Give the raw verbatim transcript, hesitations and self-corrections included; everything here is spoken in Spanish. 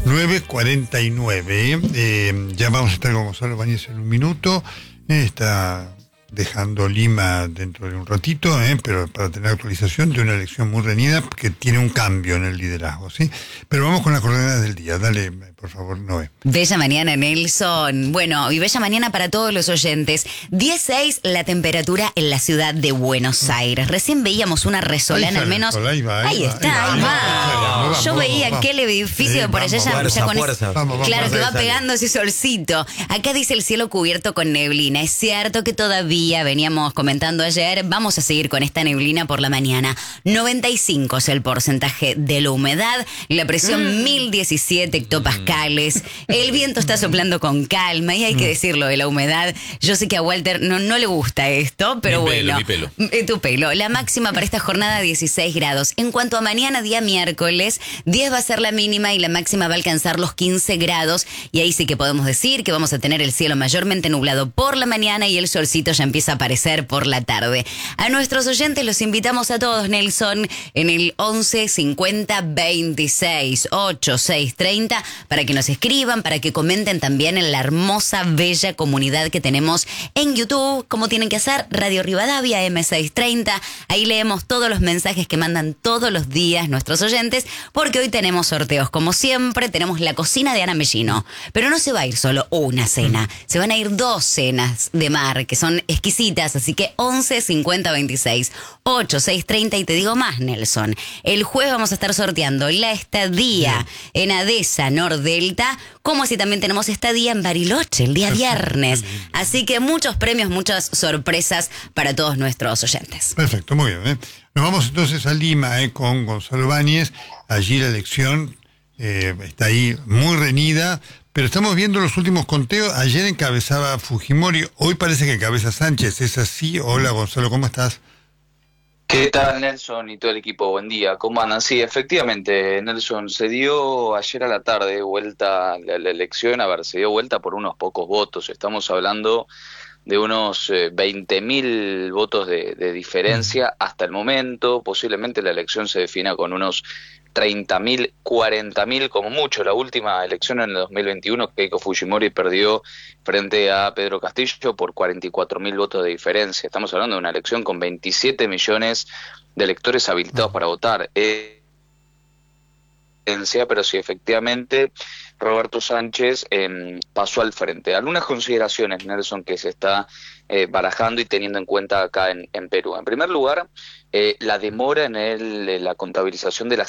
nueve cuarenta y nueve. Eh, ya vamos a estar con Gonzalo Báñez en un minuto. Eh, está dejando Lima dentro de un ratito, eh, pero para tener actualización de una elección muy reñida que tiene un cambio en el liderazgo, ¿sí? Pero vamos con las coordenadas del día. Dale, por favor, Noé. Bella mañana, Nelson. Bueno, y bella mañana para todos los oyentes. diez seis la temperatura en la ciudad de Buenos Aires. Recién veíamos una resolana, al menos. Sol, ahí va, ahí ahí va, está, ahí va. Vamos, Yo vamos, veía vamos. aquel edificio Sí, por allá vamos, ya, fuerza, ya con fuerza. ese- Vamos, vamos, claro que va dale. pegando ese solcito. Acá dice el cielo cubierto con neblina. Es cierto que todavía veníamos comentando ayer, vamos a seguir con esta neblina por la mañana. noventa y cinco es el porcentaje de la humedad, la presión mil diecisiete hectopascales. El viento está soplando con calma y hay que decirlo de la humedad. Yo sé que a Walter no, no le gusta esto, pero Mi bueno. pelo, mi pelo. Eh, Tu pelo. La máxima para esta jornada dieciséis grados. En cuanto a mañana, día miércoles, diez va a ser la mínima y la máxima va a alcanzar los quince grados. Y ahí sí que podemos decir que vamos a tener el cielo mayormente nublado por la mañana y el solcito ya empieza a aparecer por la tarde. A nuestros oyentes los invitamos a todos, Nelson, en el once cincuenta veintiséis ochenta y seis treinta para que nos escriban, para que comenten también en la hermosa, bella comunidad que tenemos en YouTube, como tienen que hacer, Radio Rivadavia eme seiscientos treinta. Ahí leemos todos los mensajes que mandan todos los días nuestros oyentes, porque hoy tenemos sorteos, como siempre. Tenemos la cocina de Ana Mellino, pero no se va a ir solo una cena, se van a ir dos cenas de mar, que son exquisitas, así que once cincuenta veintiséis ochenta y seis treinta. Y te digo más, Nelson, el jueves vamos a estar sorteando la estadía en Adesa Nordelta, como así también tenemos estadía en Bariloche el día viernes. Así que muchos premios, muchas sorpresas para todos nuestros oyentes. Perfecto, muy bien. ¿eh? Nos vamos entonces a Lima eh, con Gonzalo Báñez. Allí la elección eh, está ahí muy reñida, pero estamos viendo los últimos conteos. Ayer encabezaba Fujimori, hoy parece que encabeza Sánchez. ¿Es así? Hola, Gonzalo, ¿cómo estás? ¿Qué tal, Nelson y todo el equipo? Buen día, ¿cómo andan? Sí, efectivamente, Nelson, se dio ayer a la tarde vuelta la, la elección, a ver, se dio vuelta por unos pocos votos, estamos hablando de unos eh, veinte mil votos de, de diferencia hasta el momento. Posiblemente la elección se defina con unos treinta mil, cuarenta mil como mucho. La última elección en el dos mil veintiuno, Keiko Fujimori perdió frente a Pedro Castillo por cuarenta y cuatro mil votos de diferencia. Estamos hablando de una elección con veintisiete millones de electores habilitados para votar. Eh, pero sí, efectivamente, Roberto Sánchez eh, pasó al frente. Algunas consideraciones, Nelson, que se está eh, barajando y teniendo en cuenta acá en, en Perú. En primer lugar, eh, la demora en el, la contabilización de las